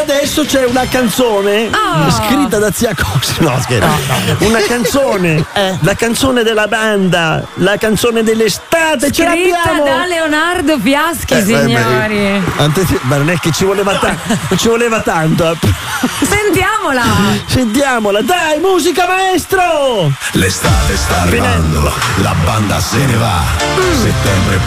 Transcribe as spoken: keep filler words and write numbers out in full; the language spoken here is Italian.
adesso c'è una canzone oh. scritta da Zia Cosimo. No, scherzo. No, no. Una canzone, eh, la canzone della banda, la canzone dell'estate, ce l'abbiamo da Leonardo Fiaschi, eh, signori. Beh, beh, ma non è che ci voleva tanto, non ci voleva tanto. Sentiamola. Sentiamola, dai, musica maestro. L'estate sta arrivando, la banda se ne va. Mm. Settembre